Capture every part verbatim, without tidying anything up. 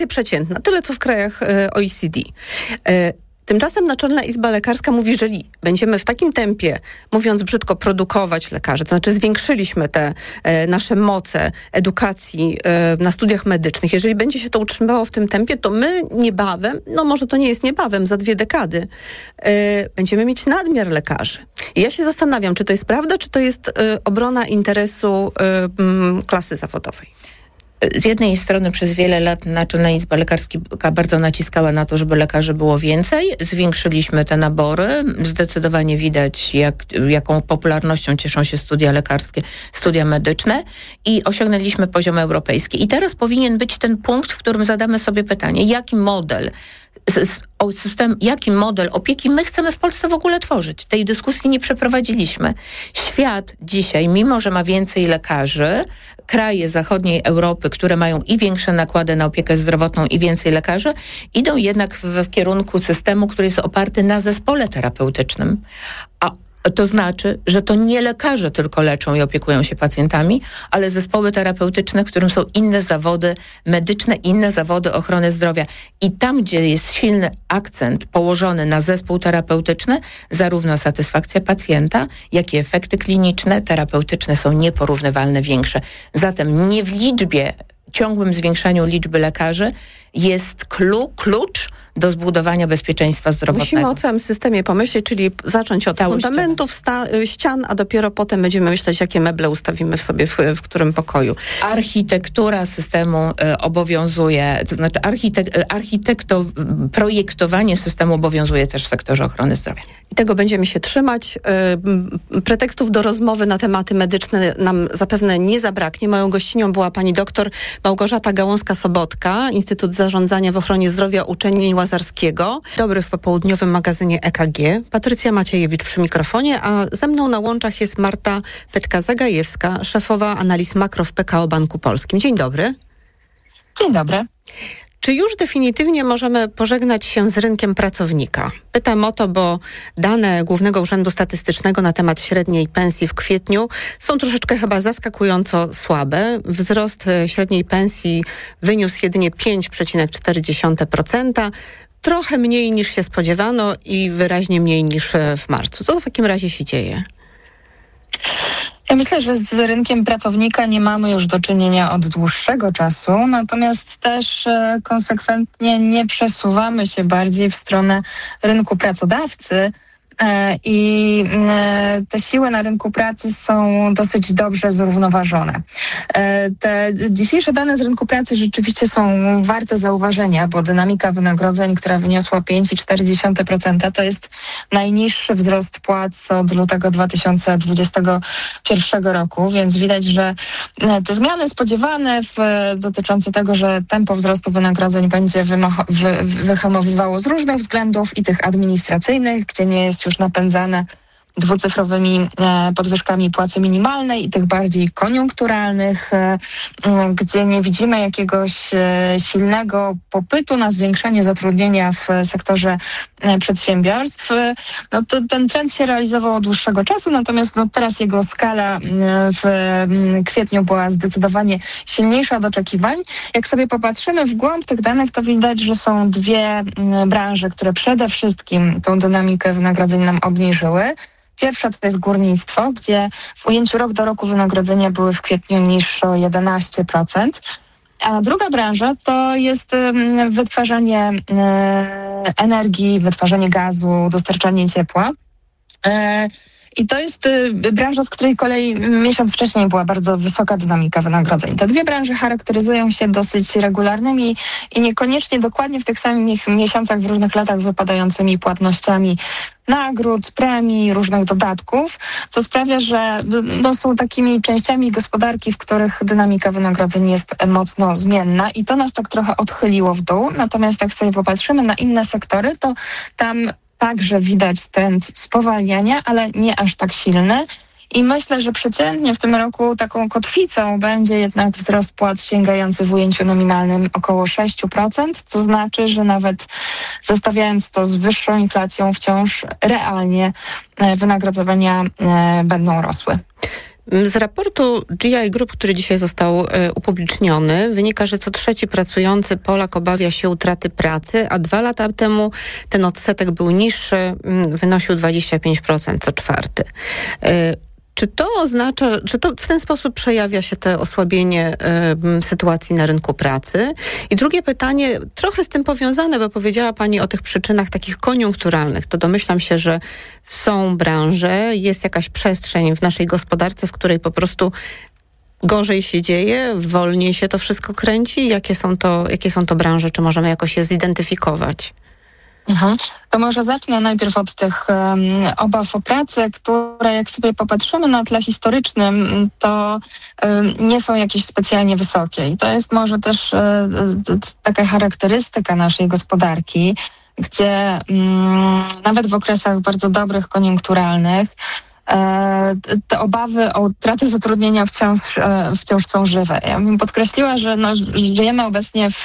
Przeciętna, tyle co w krajach O E C D. Tymczasem Naczelna Izba Lekarska mówi, że jeżeli będziemy w takim tempie, mówiąc brzydko, produkować lekarzy, to znaczy zwiększyliśmy te e, nasze moce edukacji e, na studiach medycznych, jeżeli będzie się to utrzymywało w tym tempie, to my niebawem, no może to nie jest niebawem, za dwie dekady, e, będziemy mieć nadmiar lekarzy. I ja się zastanawiam, czy to jest prawda, czy to jest e, obrona interesu e, m, klasy zawodowej. Z jednej strony przez wiele lat Naczelna Izba Lekarska bardzo naciskała na to, żeby lekarzy było więcej. Zwiększyliśmy te nabory. Zdecydowanie widać, jak, jaką popularnością cieszą się studia lekarskie, studia medyczne i osiągnęliśmy poziom europejski. I teraz powinien być ten punkt, w którym zadamy sobie pytanie, jaki model system, jaki model opieki my chcemy w Polsce w ogóle tworzyć. Tej dyskusji nie przeprowadziliśmy. Świat dzisiaj, mimo że ma więcej lekarzy, kraje zachodniej Europy, które mają i większe nakłady na opiekę zdrowotną i więcej lekarzy, idą jednak w, w kierunku systemu, który jest oparty na zespole terapeutycznym. A to znaczy, że to nie lekarze tylko leczą i opiekują się pacjentami, ale zespoły terapeutyczne, w którym są inne zawody medyczne, inne zawody ochrony zdrowia. I tam, gdzie jest silny akcent położony na zespół terapeutyczny, zarówno satysfakcja pacjenta, jak i efekty kliniczne, terapeutyczne są nieporównywalnie większe. Zatem nie w liczbie, ciągłym zwiększaniu liczby lekarzy jest clue, klucz do zbudowania bezpieczeństwa zdrowotnego. Musimy o całym systemie pomyśleć, czyli zacząć od Cały fundamentów, sta- ścian, a dopiero potem będziemy myśleć, jakie meble ustawimy w sobie w, w którym pokoju. Architektura systemu y, obowiązuje, to znaczy architek- architekto, projektowanie systemu obowiązuje też w sektorze ochrony zdrowia. I tego będziemy się trzymać. Y, pretekstów do rozmowy na tematy medyczne nam zapewne nie zabraknie. Moją gościnią była pani doktor Małgorzata Gałązka-Sobotka, Instytut Zarządzania w Ochronie Zdrowia Uczelni Łazarskiego. Dobry w popołudniowym magazynie E K G. Patrycja Maciejewicz przy mikrofonie, a ze mną na łączach jest Marta Petka-Zagajewska, szefowa analiz makro w P K O Banku Polskim. Dzień dobry. Dzień dobry. Czy już definitywnie możemy pożegnać się z rynkiem pracownika? Pytam o to, bo dane Głównego Urzędu Statystycznego na temat średniej pensji w kwietniu są troszeczkę chyba zaskakująco słabe. Wzrost średniej pensji wyniósł jedynie pięć przecinek cztery procent, trochę mniej niż się spodziewano i wyraźnie mniej niż w marcu. Co w takim razie się dzieje? Ja myślę, że z rynkiem pracownika nie mamy już do czynienia od dłuższego czasu, natomiast też e, konsekwentnie nie przesuwamy się bardziej w stronę rynku pracodawcy e, i e, te siły na rynku pracy są dosyć dobrze zrównoważone. E, te dzisiejsze dane z rynku pracy rzeczywiście są warte zauważenia, bo dynamika wynagrodzeń, która wyniosła pięć przecinek cztery procent, to jest najniższy wzrost płac od lutego dwa tysiące dwudziestego pierwszego roku, więc widać, że te zmiany spodziewane w, dotyczące tego, że tempo wzrostu wynagrodzeń będzie wymacho, wy, wyhamowywało z różnych względów i tych administracyjnych, gdzie nie jest już napędzane dwucyfrowymi e, podwyżkami płacy minimalnej i tych bardziej koniunkturalnych, e, e, gdzie nie widzimy jakiegoś e, silnego popytu na zwiększenie zatrudnienia w sektorze e, przedsiębiorstw. E, no to ten trend się realizował od dłuższego czasu, natomiast no, teraz jego skala e, w e, kwietniu była zdecydowanie silniejsza od oczekiwań. Jak sobie popatrzymy w głąb tych danych, to widać, że są dwie e, branże, które przede wszystkim tą dynamikę wynagrodzeń nam obniżyły. Pierwsza to jest górnictwo, gdzie w ujęciu rok do roku wynagrodzenia były w kwietniu niższe o jedenaście procent. A druga branża to jest wytwarzanie energii, wytwarzanie gazu, dostarczanie ciepła. I to jest branża, z której kolei miesiąc wcześniej była bardzo wysoka dynamika wynagrodzeń. Te dwie branże charakteryzują się dosyć regularnymi i niekoniecznie dokładnie w tych samych miesiącach w różnych latach wypadającymi płatnościami nagród, premii, różnych dodatków, co sprawia, że no, są takimi częściami gospodarki, w których dynamika wynagrodzeń jest mocno zmienna i to nas tak trochę odchyliło w dół. Natomiast jak sobie popatrzymy na inne sektory, to tam także widać trend spowalniania, ale nie aż tak silny. I myślę, że przeciętnie w tym roku taką kotwicą będzie jednak wzrost płac sięgający w ujęciu nominalnym około sześć procent, co znaczy, że nawet zestawiając to z wyższą inflacją, wciąż realnie wynagrodzenia będą rosły. Z raportu G I Group, który dzisiaj został y, upubliczniony, wynika, że co trzeci pracujący Polak obawia się utraty pracy, a dwa lata temu ten odsetek był niższy, y, wynosił dwadzieścia pięć procent co czwarty. Y, Czy to oznacza, czy to w ten sposób przejawia się to osłabienie y, sytuacji na rynku pracy? I drugie pytanie, trochę z tym powiązane, bo powiedziała Pani o tych przyczynach takich koniunkturalnych. To domyślam się, że są branże, jest jakaś przestrzeń w naszej gospodarce, w której po prostu gorzej się dzieje, wolniej się to wszystko kręci. Jakie są to, jakie są to branże? Czy możemy jakoś je zidentyfikować? Mhm. To może zacznę najpierw od tych um, obaw o pracę, które jak sobie popatrzymy na tle historycznym, to um, nie są jakieś specjalnie wysokie. I to jest może też um, taka charakterystyka naszej gospodarki, gdzie um, nawet w okresach bardzo dobrych, koniunkturalnych, te obawy o utratę zatrudnienia wciąż, wciąż są żywe. Ja bym podkreśliła, że no, żyjemy obecnie w,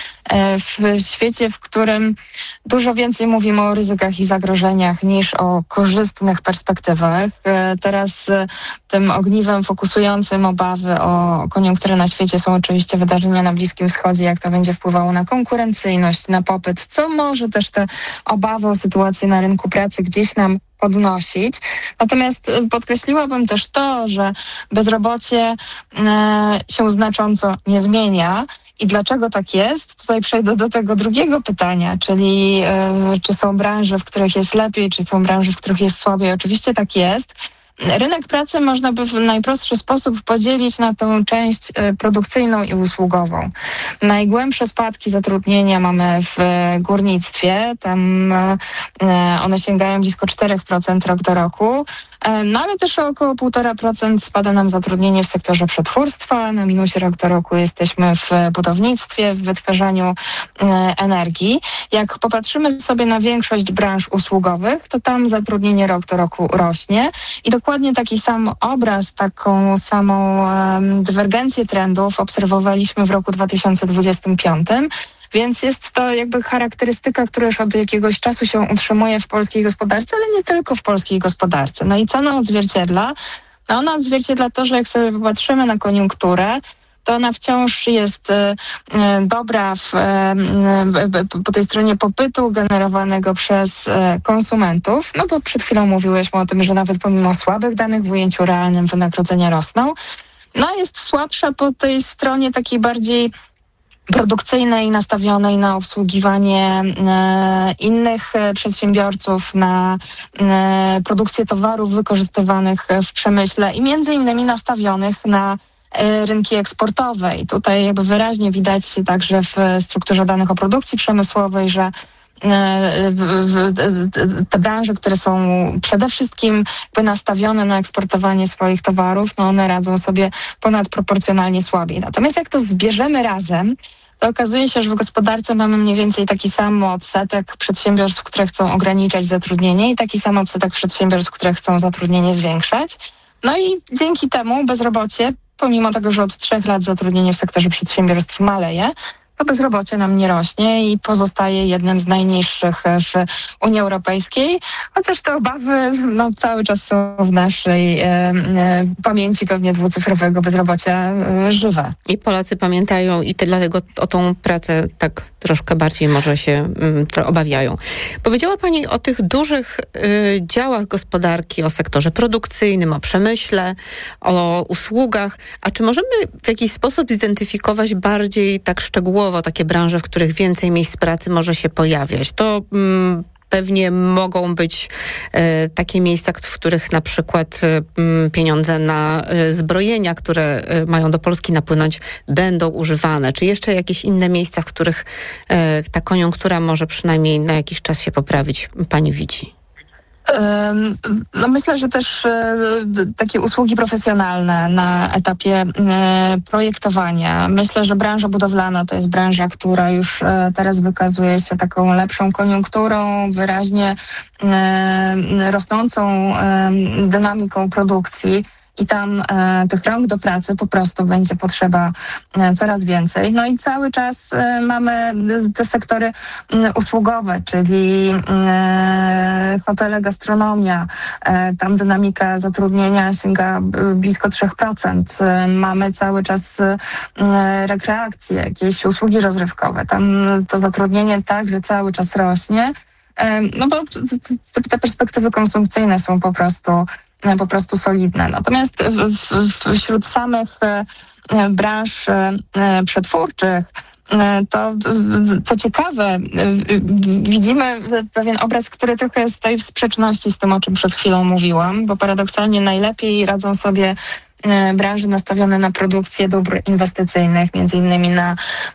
w świecie, w którym dużo więcej mówimy o ryzykach i zagrożeniach niż o korzystnych perspektywach. Teraz tym ogniwem fokusującym obawy o koniunkturę na świecie są oczywiście wydarzenia na Bliskim Wschodzie, jak to będzie wpływało na konkurencyjność, na popyt, co może też te obawy o sytuację na rynku pracy gdzieś nam podnosić. Natomiast podkreśliłabym też to, że bezrobocie e, się znacząco nie zmienia. I dlaczego tak jest? Tutaj przejdę do tego drugiego pytania, czyli e, czy są branże, w których jest lepiej, czy są branże, w których jest słabiej. Oczywiście tak jest. Rynek pracy można by w najprostszy sposób podzielić na tę część produkcyjną i usługową. Najgłębsze spadki zatrudnienia mamy w górnictwie, tam one sięgają blisko cztery procent rok do roku, no ale też o około półtora procent spada nam zatrudnienie w sektorze przetwórstwa, na minusie rok do roku jesteśmy w budownictwie, w wytwarzaniu energii. Jak popatrzymy sobie na większość branż usługowych, to tam zatrudnienie rok do roku rośnie i dokładnie taki sam obraz, taką samą um, dywergencję trendów obserwowaliśmy w roku dwa tysiące dwudziestym piątym. Więc jest to jakby charakterystyka, która już od jakiegoś czasu się utrzymuje w polskiej gospodarce, ale nie tylko w polskiej gospodarce. No i co ona odzwierciedla? No ona odzwierciedla to, że jak sobie popatrzymy na koniunkturę, to ona wciąż jest e, dobra w, e, po tej stronie popytu generowanego przez e, konsumentów, no bo przed chwilą mówiłyśmy o tym, że nawet pomimo słabych danych w ujęciu realnym wynagrodzenia rosną, no jest słabsza po tej stronie takiej bardziej produkcyjnej, nastawionej na obsługiwanie e, innych e, przedsiębiorców, na e, produkcję towarów wykorzystywanych w przemyśle i między innymi nastawionych na e, rynki eksportowe. I tutaj jakby wyraźnie widać także w strukturze danych o produkcji przemysłowej, że te branże, które są przede wszystkim jakby nastawione na eksportowanie swoich towarów, no one radzą sobie ponadproporcjonalnie słabiej. Natomiast jak to zbierzemy razem, to okazuje się, że w gospodarce mamy mniej więcej taki sam odsetek przedsiębiorstw, które chcą ograniczać zatrudnienie i taki sam odsetek przedsiębiorstw, które chcą zatrudnienie zwiększać. No i dzięki temu bezrobocie, pomimo tego, że od trzech lat zatrudnienie w sektorze przedsiębiorstw maleje, to bezrobocie nam nie rośnie i pozostaje jednym z najniższych w Unii Europejskiej, chociaż te obawy no, cały czas są w naszej e, e, pamięci pewnie dwucyfrowego bezrobocia e, żywe. I Polacy pamiętają i te, dlatego o tą pracę tak troszkę bardziej może się um, obawiają. Powiedziała Pani o tych dużych y, działach gospodarki, o sektorze produkcyjnym, o przemyśle, o usługach. A czy możemy w jakiś sposób zidentyfikować bardziej tak szczegółowo takie branże, w których więcej miejsc pracy może się pojawiać? To mm, pewnie mogą być e, takie miejsca, w których na przykład e, pieniądze na e, zbrojenia, które e, mają do Polski napłynąć, będą używane. Czy jeszcze jakieś inne miejsca, w których e, ta koniunktura może przynajmniej na jakiś czas się poprawić, Pani widzi? No myślę, że też takie usługi profesjonalne na etapie projektowania. Myślę, że branża budowlana to jest branża, która już teraz wykazuje się taką lepszą koniunkturą, wyraźnie rosnącą dynamiką produkcji. i tam e, tych rąk do pracy po prostu będzie potrzeba e, coraz więcej. No i cały czas e, mamy te sektory e, usługowe, czyli e, hotele, gastronomia. E, tam dynamika zatrudnienia sięga blisko trzy procent. E, mamy cały czas e, rekreacje, jakieś usługi rozrywkowe. Tam to zatrudnienie także cały czas rośnie. No bo te perspektywy konsumpcyjne są po prostu, po prostu solidne. Natomiast w, w, wśród samych branż przetwórczych to, co ciekawe, widzimy pewien obraz, który trochę stoi w sprzeczności z tym, o czym przed chwilą mówiłam, bo paradoksalnie najlepiej radzą sobie branże nastawione na produkcję dóbr inwestycyjnych, między innymi na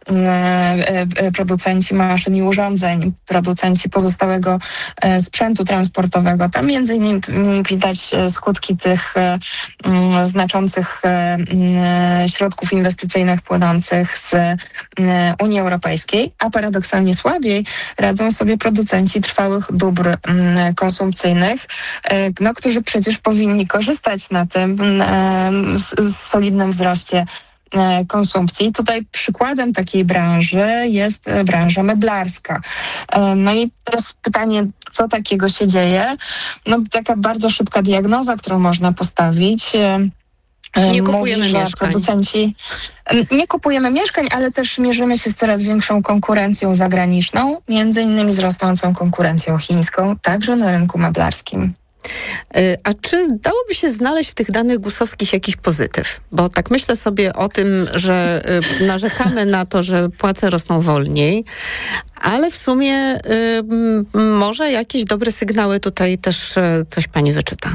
e, producenci maszyn i urządzeń, producenci pozostałego e, sprzętu transportowego. Tam między innymi widać skutki tych e, m, znaczących e, środków inwestycyjnych płynących z e, Unii Europejskiej, a paradoksalnie słabiej radzą sobie producenci trwałych dóbr m, konsumpcyjnych, e, no, którzy przecież powinni korzystać na tym e, Z, z solidnym wzroście e, konsumpcji. Tutaj przykładem takiej branży jest e, branża meblarska. E, no i teraz pytanie, co takiego się dzieje? No taka bardzo szybka diagnoza, którą można postawić. E, nie kupujemy mówi, mieszkań. Producenci nie kupujemy mieszkań, ale też mierzymy się z coraz większą konkurencją zagraniczną, między innymi z rosnącą konkurencją chińską, także na rynku meblarskim. A czy dałoby się znaleźć w tych danych gusowskich jakiś pozytyw? Bo tak myślę sobie o tym, że narzekamy na to, że płace rosną wolniej, ale w sumie y, może jakieś dobre sygnały tutaj też coś pani wyczyta.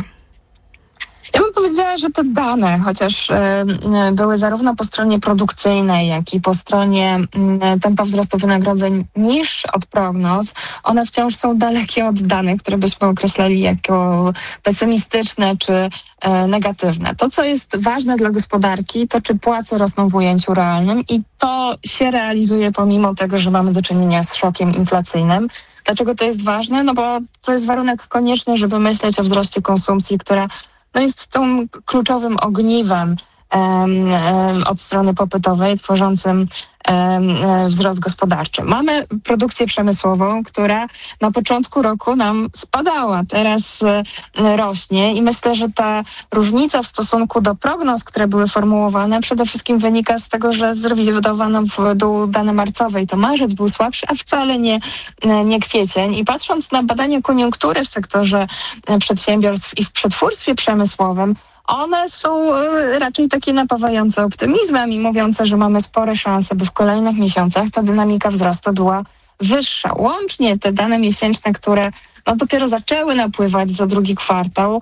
Ja bym powiedziała, że te dane, chociaż y, y, były zarówno po stronie produkcyjnej, jak i po stronie y, tempa wzrostu wynagrodzeń niższe od prognoz, one wciąż są dalekie od danych, które byśmy określali jako pesymistyczne czy y, negatywne. To, co jest ważne dla gospodarki, to czy płace rosną w ujęciu realnym i to się realizuje pomimo tego, że mamy do czynienia z szokiem inflacyjnym. Dlaczego to jest ważne? No bo to jest warunek konieczny, żeby myśleć o wzroście konsumpcji, która no jest tą kluczowym ogniwem um, um, od strony popytowej, tworzącym um, wzrost gospodarczy. Mamy produkcję przemysłową, która na początku roku nam spadała, teraz um, rośnie i myślę, że ta różnica w stosunku do prognoz, które były formułowane, przede wszystkim wynika z tego, że zrewidowano w dół dane marcowe i to marzec był słabszy, a wcale nie, nie kwiecień. I patrząc na badania koniunktury w sektorze przedsiębiorstw i w przetwórstwie przemysłowym, one są raczej takie napawające optymizmem i mówiące, że mamy spore szanse, by w kolejnych miesiącach ta dynamika wzrostu była wyższa. Łącznie te dane miesięczne, które no, dopiero zaczęły napływać za drugi kwartał,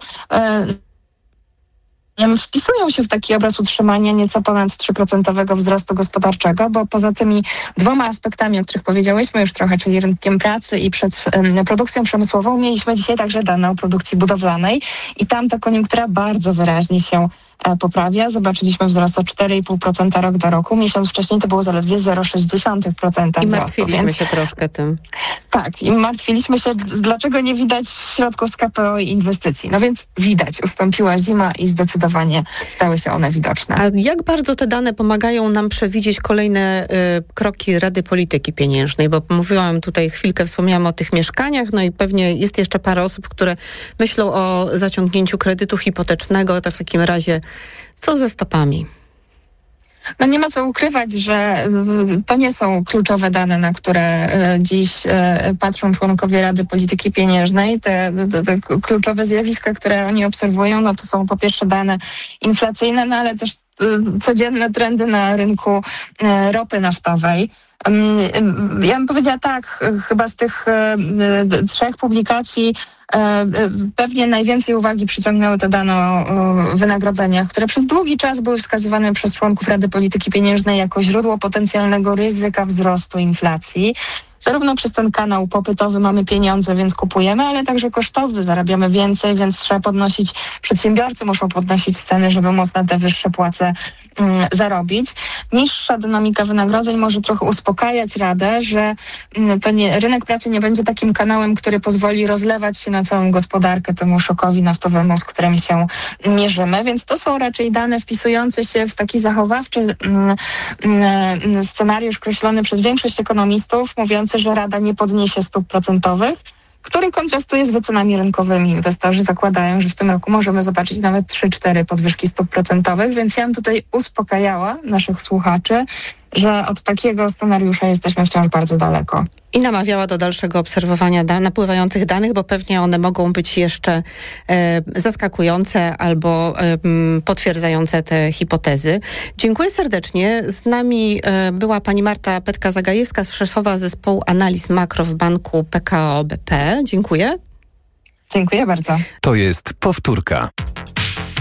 yy, wpisują się w taki obraz utrzymania nieco ponad trzy procent wzrostu gospodarczego, bo poza tymi dwoma aspektami, o których powiedziałyśmy już trochę, czyli rynkiem pracy i przed um, produkcją przemysłową, mieliśmy dzisiaj także dane o produkcji budowlanej i tam ta koniunktura bardzo wyraźnie się e, poprawia. Zobaczyliśmy wzrost o cztery i pół procent rok do roku. Miesiąc wcześniej to było zaledwie zero przecinek sześć procent I wzrostu. I martwiliśmy więc... się troszkę tym. Tak, i martwiliśmy się, dlaczego nie widać środków z K P O i inwestycji. No więc widać, ustąpiła zima i zdecydowanie stały się one widoczne. A jak bardzo te dane pomagają nam przewidzieć kolejne y, kroki Rady Polityki Pieniężnej? Bo mówiłam tutaj chwilkę, wspomniałam o tych mieszkaniach, no i pewnie jest jeszcze parę osób, które myślą o zaciągnięciu kredytu hipotecznego. To w takim razie co ze stopami? No nie ma co ukrywać, że to nie są kluczowe dane, na które dziś patrzą członkowie Rady Polityki Pieniężnej. Te, te, te kluczowe zjawiska, które oni obserwują, no to są po pierwsze dane inflacyjne, no ale też codzienne trendy na rynku ropy naftowej. Ja bym powiedziała tak, chyba z tych trzech publikacji pewnie najwięcej uwagi przyciągnęły te dane o wynagrodzeniach, które przez długi czas były wskazywane przez członków Rady Polityki Pieniężnej jako źródło potencjalnego ryzyka wzrostu inflacji. Zarówno przez ten kanał popytowy mamy pieniądze, więc kupujemy, ale także kosztowy, zarabiamy więcej, więc trzeba podnosić, przedsiębiorcy muszą podnosić ceny, żeby móc na te wyższe płace mm, zarobić. Niższa dynamika wynagrodzeń może trochę uspokajać Radę, że mm, to nie, rynek pracy nie będzie takim kanałem, który pozwoli rozlewać się na całą gospodarkę temu szokowi naftowemu, z którym się mierzymy, więc to są raczej dane wpisujące się w taki zachowawczy mm, mm, scenariusz kreślony przez większość ekonomistów, mówiący, że Rada nie podniesie stóp procentowych, który kontrastuje z wycenami rynkowymi. Inwestorzy zakładają, że w tym roku możemy zobaczyć nawet trzy cztery podwyżki stóp procentowych, więc ja bym tutaj uspokajała naszych słuchaczy, że od takiego scenariusza jesteśmy wciąż bardzo daleko. I namawiała do dalszego obserwowania da- napływających danych, bo pewnie one mogą być jeszcze e, zaskakujące albo e, m, potwierdzające te hipotezy. Dziękuję serdecznie. Z nami e, była pani Marta Petka-Zagajewska, szefowa zespołu analiz makro w banku P K O B P. Dziękuję. Dziękuję bardzo. To jest powtórka.